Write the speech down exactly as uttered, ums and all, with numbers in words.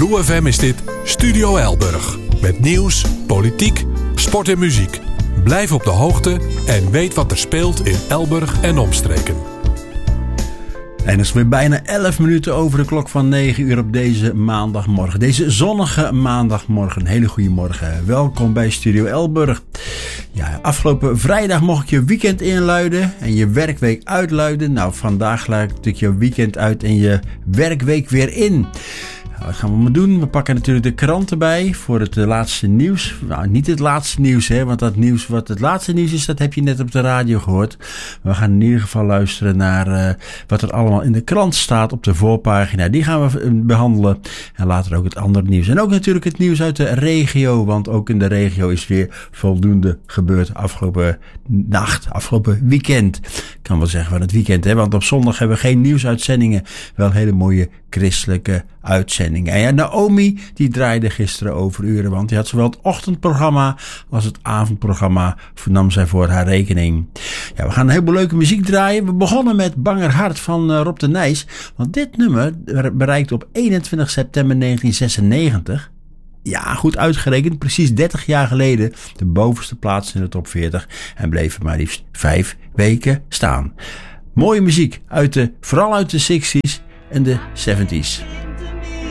Lou F M is dit Studio Elburg. Met nieuws, politiek, sport en muziek. Blijf op de hoogte en weet wat er speelt in Elburg en omstreken. En het is weer bijna elf minuten over de klok van negen uur op deze maandagmorgen. Deze zonnige maandagmorgen. Een hele goede morgen. Welkom bij Studio Elburg. Ja, afgelopen vrijdag mocht ik je weekend inluiden en je werkweek uitluiden. Nou, vandaag luid ik natuurlijk je weekend uit en je werkweek weer in. Nou, wat gaan we maar doen? We pakken natuurlijk de krant erbij voor het uh, laatste nieuws. Nou, niet het laatste nieuws, hè, want dat nieuws wat het laatste nieuws is, dat heb je net op de radio gehoord. We gaan in ieder geval luisteren naar uh, wat er allemaal in de krant staat op de voorpagina. Die gaan we uh, behandelen. En later ook het andere nieuws. En ook natuurlijk het nieuws uit de regio, want ook in de regio is weer voldoende gebeurd afgelopen nacht, afgelopen weekend. Ik kan wel zeggen van het weekend, hè, want op zondag hebben we geen nieuwsuitzendingen. Wel hele mooie christelijke uitzendingen. En ja, Naomi, die draaide gisteren over uren, want die had zowel het ochtendprogramma als het avondprogramma, nam zij voor haar rekening. Ja, we gaan een heleboel leuke muziek draaien. We begonnen met Banger Hart van uh, Rob de Nijs, want dit nummer bereikte op eenentwintig september negentien zesennegentig, ja, goed uitgerekend, precies dertig jaar geleden, de bovenste plaats in de top veertig en bleef er maar liefst vijf weken staan. Mooie muziek, uit de, vooral uit de zestig's en de zeventig's.